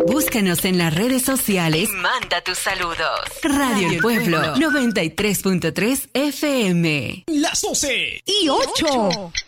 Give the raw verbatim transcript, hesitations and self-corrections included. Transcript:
Búscanos en las redes sociales y manda tus saludos. Radio El Pueblo, noventa y tres punto tres F M. Las doce y ocho.